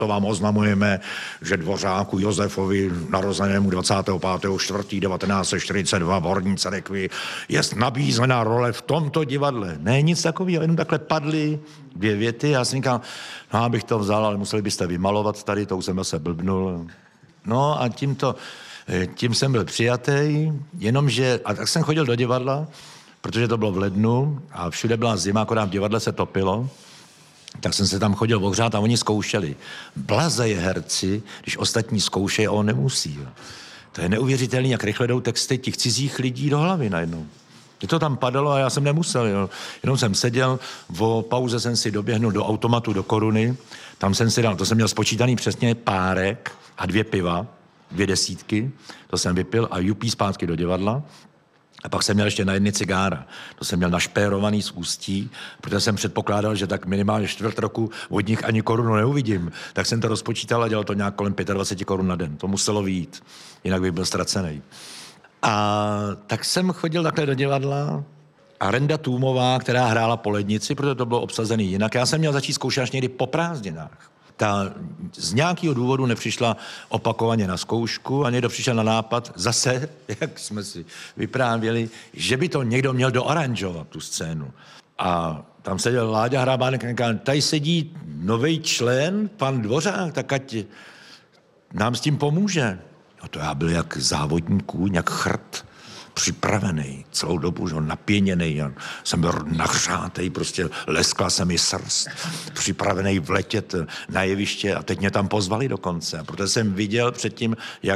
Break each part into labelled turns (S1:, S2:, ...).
S1: To vám oznamujeme, že Dvořáku Josefovi, narozenému 25.4.1942 v Horní Cerekvi, je nabízená role v tomto divadle. Ne, nic takového, jenom takhle padly 2 věty. Já jsem říkal, no, abych to vzal, ale museli byste vymalovat tady, to už jsem se blbnul. No a tím jsem byl přijatý, jenomže, a tak jsem chodil do divadla, protože to bylo v lednu a všude byla zima, akorát v divadle se topilo. Tak jsem se tam chodil ohřát a oni zkoušeli. Blazeje herci, když ostatní zkoušejí a on nemusí. Jo. To je neuvěřitelné, jak rychle jdou texty těch cizích lidí do hlavy najednou. Mně to tam padalo a já jsem nemusel. Jo. Jenom jsem seděl, v pauze jsem si doběhnul do automatu, do Koruny. Tam jsem si dal, to jsem měl spočítaný přesně párek a 2 piva, 2 desítky. To jsem vypil a jupí zpátky do divadla. A pak jsem měl ještě na 1 cigára. To jsem měl našpérovaný z ústí, protože jsem předpokládal, že tak minimálně 4 roku od nich ani korunu neuvidím. Tak jsem to rozpočítal a dělal to nějak kolem 25 korun na den. To muselo vyjít, jinak bych byl ztracený. A tak jsem chodil takhle do divadla a Renda Tůmová, která hrála po lednici, protože to bylo obsazený jinak. Já jsem měl začít zkoušet až někdy po prázdninách. Ta z nějakého důvodu nepřišla opakovaně na zkoušku a někdo přišel na nápad zase, jak jsme si vyprávěli, že by to někdo měl doaranžovat, tu scénu. A tam seděl Láďa Hrabánek a říkal, tady sedí nový člen, pan Dvořák, tak ať nám s tím pomůže. No to já byl jak závodní kůň, jak chrt, připravený celou dobu, že napěněný, jsem byl nahřátej, prostě leskla se mi srst, připravený vletět na jeviště a teď mě tam pozvali dokonce. A protože jsem viděl předtím,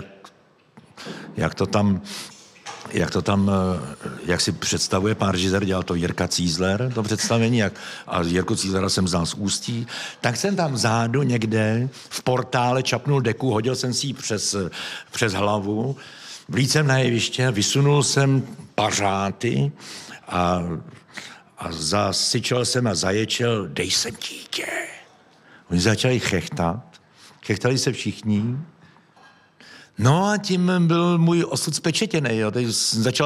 S1: jak si představuje pán režisér, dělal to Jirka Cízler, to představení, a Jirku Cízlera jsem znal z Ústí, tak jsem tam vzadu někde v portále čapnul deku, hodil jsem si ji přes hlavu, vlíc jsem na jeviště, vysunul jsem pařáty a zasyčel jsem a zaječel, dej sem dítě. Oni začali chechtat, chechtali se všichni. No a tím byl můj osud spečetěnej. Jo. Teď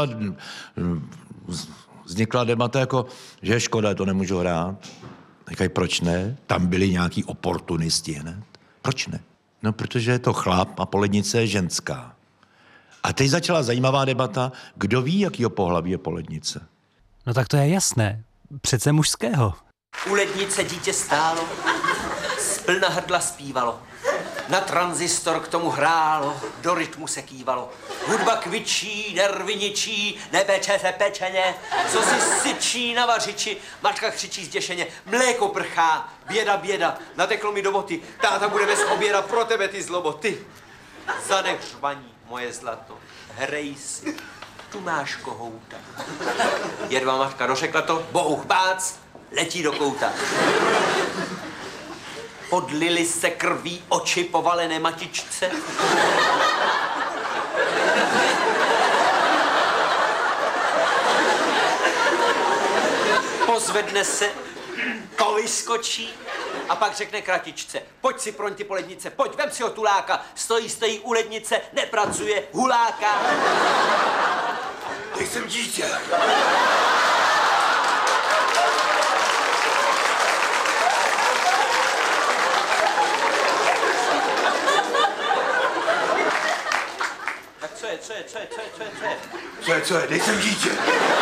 S1: vznikla debata jako, že je škoda, to nemůžu hrát. Říkají, proč ne? Tam byli nějaký oportunisti hned. Proč ne? No, protože je to chlap a po lednici je ženská. A teď začala zajímavá debata, kdo ví, jakýho pohlaví je po lednice.
S2: No tak to je jasné. Přece mužského.
S3: U lednice dítě stálo, z plna hrdla zpívalo. Na tranzistor k tomu hrálo, do rytmu se kývalo. Hudba kvičí, nervy ničí, nepeče se pečeně, co si syčí na vařiči, matka křičí zděšeně, mléko prchá, běda, běda, nateklo mi do boty, táta bude bez oběda pro tebe ty zloboty. Zanech řvaní, moje zlato, hrej si, tu máš kohouta. Jedva matka dořekla to, bouch bác, letí do kouta. Podlily se krví oči povalené matičce. Pozvedne se, to vyskočí a pak řekne kratičce. Pojď si proň ty po lednice, pojď, vem si ho tuláka. Stojí u lednice, nepracuje, huláka.
S1: Dej sem dítě. Co je? Dej sem dítě.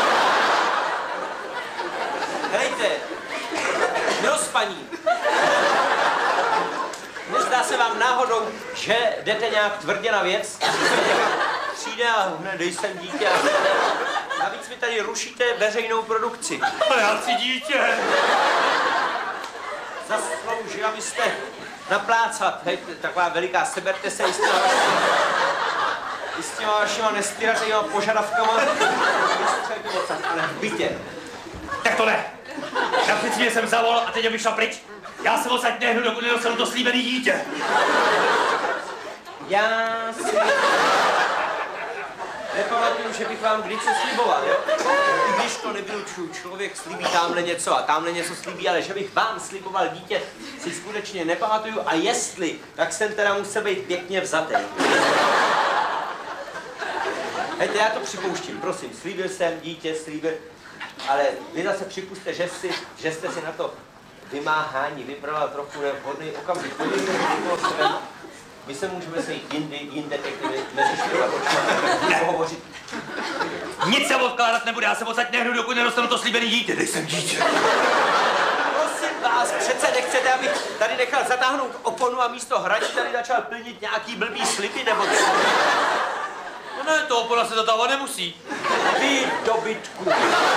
S3: Hrajte, nerozpaní. Nezdá se vám náhodou, že jdete nějak tvrdě na věc? Přijde a dej sem dítě. Navíc mi tady rušíte veřejnou produkci.
S1: Ale já chci dítě.
S3: Zasloužil, abyste naplácat. Hej, taková veliká, seberte se i s těma vašima nestýrařejma požadavkama. Vystřelite moc, ale v bytě.
S4: Tak to ne. Já přeci jsem zavolal a teď ho vyšla pryč. Já se odsaď nehnu, dokud nedostanu to slíbený dítě.
S3: Já si nepamatuju, že bych vám kdy co sliboval, jo? I když to nevylučuju, člověk slíbí tamhle něco a tamhle něco slíbí, ale že bych vám sliboval dítě, si skutečně nepamatuju a jestli, tak jsem teda musel být pěkně vzatý. Hejte, já to připouštím, prosím, slíbil jsem dítě, slíbil, ale vy zase připuste, že jste si na to vymáhání vybrala trochu nevhodný okamžik. My se můžeme sejít jinde pěkně, mezi 4 a 4 pohovořit.
S4: Nic se odkládat nebude, já se odsaď nehnu, dokud nedostanu to slíbený dítě. Nejsem dítě.
S3: Prosím vás, přece nechcete, abych tady nechal zatáhnout oponu a místo hraní tady začal plnit nějaký blbý sliby, nebo co?
S4: No ne, to opona se zatávat nemusí.
S3: Vy, dobytku.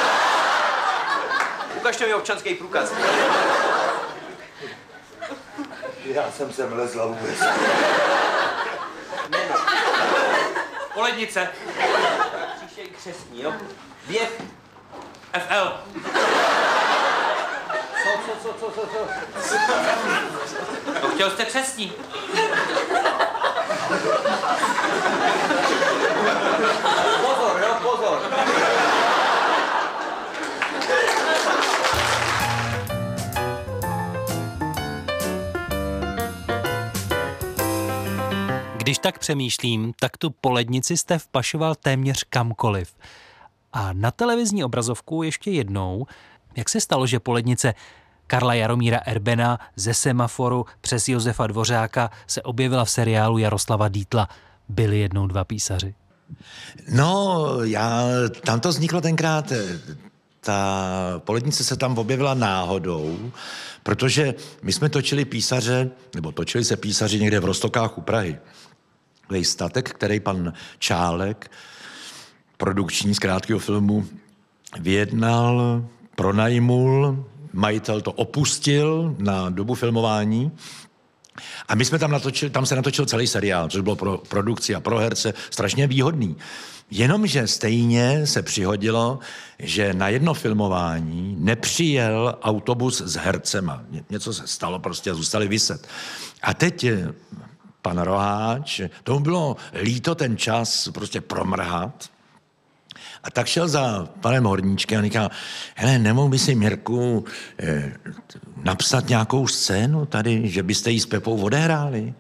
S3: Ukažte mi občanský průkaz.
S1: Já jsem sem lezla vůbec.
S3: Jméno.
S4: Polednice.
S3: Příště i křestní, jo? Věk.
S4: FL.
S3: Co?
S4: No chtěl jste křestní.
S3: Pozor, jo, pozor.
S2: Když tak přemýšlím, tak tu polednici jste vpašoval téměř kamkoliv. A na televizní obrazovku ještě jednou, jak se stalo, že polednice Karla Jaromíra Erbena ze Semaforu přes Josefa Dvořáka se objevila v seriálu Jaroslava Dietla. Byli jednou 2 písaři.
S1: No, tam to vzniklo tenkrát, ta polednice se tam objevila náhodou, protože my jsme točili se písaři někde v Roztokách u Prahy. Takový statek, který pan Čálek, produkční z krátkého filmu, vyjednal, pronajmul, majitel to opustil na dobu filmování a my jsme tam se natočil celý seriál, což bylo pro produkci a pro herce strašně výhodný. Jenomže stejně se přihodilo, že na jedno filmování nepřijel autobus s hercema. Něco se stalo prostě a zůstali viset. A teď pan Roháč, tomu bylo líto ten čas prostě promrhat. A tak šel za panem Horníčkem a říkal, hele, nemohl by si, Mirku, napsat nějakou scénu tady, že byste jí s Pepou odehráli?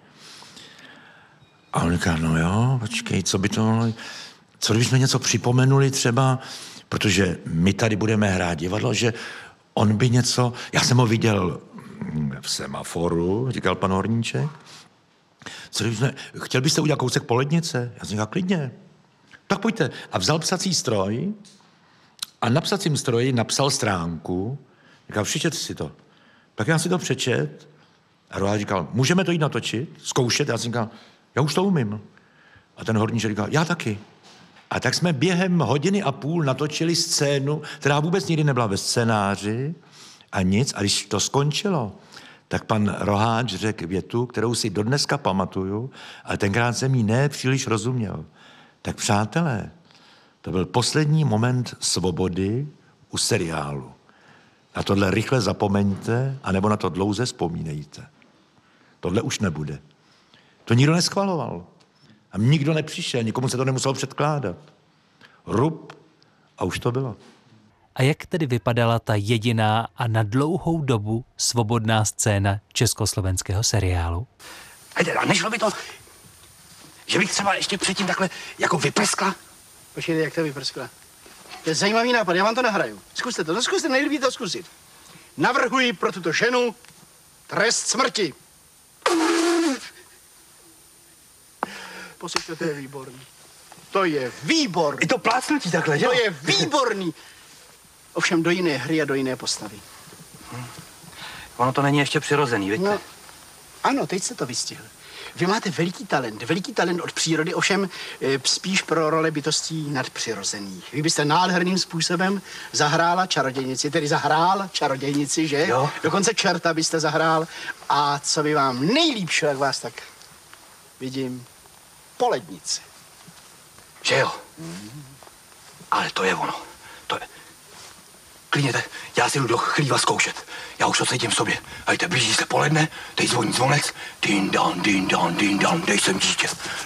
S1: A on říkal, no jo, počkej, co kdybychom něco připomenuli třeba, protože my tady budeme hrát divadlo, že on by něco, já jsem ho viděl v Semaforu, říkal pan Horníček, chtěl byste udělat kousek polednice? Já jsem říkal, klidně. Tak pojďte. A vzal psací stroj a na psacím stroji napsal stránku. Říkal, přečet si to. Tak já si to přečet a Roháč říkal, můžeme to jít natočit, zkoušet? Já jsem říkal, já už to umím. A ten Horníček říkal, já taky. A tak jsme během 1,5 hodiny natočili scénu, která vůbec nikdy nebyla ve scénáři a nic. A když to skončilo, tak pan Roháč řekl větu, kterou si dodneska pamatuju, ale tenkrát jsem jí ne příliš rozuměl. Tak přátelé, to byl poslední moment svobody u seriálu. Na tohle rychle zapomeňte, anebo na to dlouze vzpomínejte. Tohle už nebude. To nikdo neschvaloval. A nikdo nepřišel, nikomu se to nemuselo předkládat. Rub a už to bylo.
S2: A jak tedy vypadala ta jediná a na dlouhou dobu svobodná scéna československého seriálu?
S5: A nešlo by to, že bych třeba ještě předtím takhle jako vyprskla?
S6: Počkejte, jak to vyprskla? To je zajímavý nápad, já vám to nahraju. Zkuste to, nejlíp to zkusit. Navrhuji pro tuto ženu trest smrti. Poslyšte, to je výborný. To je výborný.
S5: I to plácnutí takhle, že?
S6: To je výborný. Ovšem do jiné hry a do jiné postavy.
S5: Ono to není ještě přirozený, víte?
S6: No, ano, teď jste to vystihl. Vy máte veliký talent od přírody, ovšem spíš pro role bytostí nadpřirozených. Vy byste nádherným způsobem zahrál čarodějnici, že?
S5: Jo.
S6: Dokonce čerta byste zahrál. A co by vám nejlíp šlo, jak vás tak vidím, polednici.
S5: Že jo? Ale to je ono. To je... Klidně, já si jdu do chlíva zkoušet. Já už to cítím v sobě. Hejte, blíží se poledne, teď zvoní zvonec. Din dan, dej sem dítě.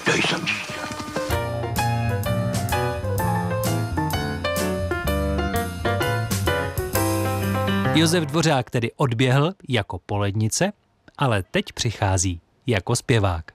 S2: Josef Dvořák tedy odběhl jako polednice, ale teď přichází jako zpěvák.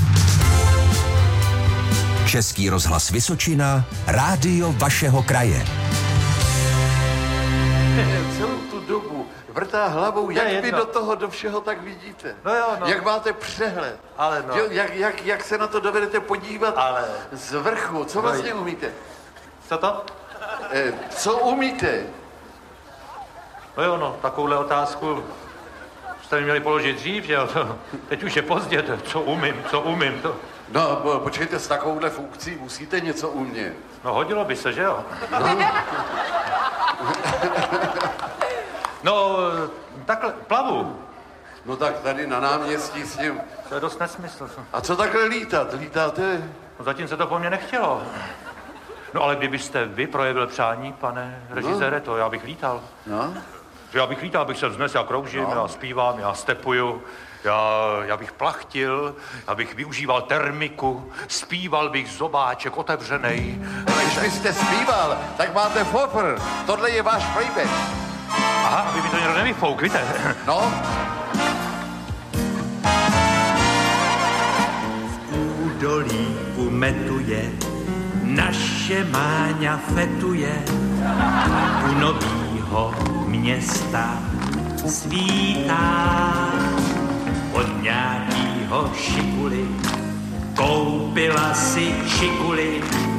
S7: Český rozhlas Vysočina, rádio vašeho kraje.
S3: Celou tu dobu
S8: vrtá hlavou,
S1: To je
S8: jak vy
S1: jedno.
S8: do toho, do všeho tak vidíte.
S1: No jo, no.
S8: Jak máte přehled.
S1: Ale no.
S8: Jo, jak se na to dovedete podívat
S1: Ale.
S8: z vrchu. Co vlastně umíte?
S1: Co to?
S8: Co umíte?
S1: No jo, no, takovouhle otázku jste mi měli položit dřív, že jo? Teď už je pozdě, co umím, to.
S8: No, počkejte, s takovouhle funkcí musíte něco umět.
S1: No, hodilo by se, že jo? No, takhle, plavu.
S8: No tak tady na náměstí s ním.
S1: To je dost nesmysl.
S8: A co takhle lítat? Lítáte?
S1: No, zatím se to po mně nechtělo. No, ale kdybyste vy projevil přání, pane režisére, to já bych lítal.
S8: No?
S1: Že já bych lítal, abych se vznes, já kroužím, já zpívám, já stepuju, já bych plachtil, já bych využíval termiku, zpíval bych zobáček otevřenej.
S8: Když byste zpíval, tak máte fofr. Tohle je váš playback.
S1: Aha, aby mi to někdo nevyfouk, víte?
S8: No?
S9: Údolí umetuje, naše Máňa fetuje, u novýho města svítá. Od nějakýho šikuly koupila si čikuly,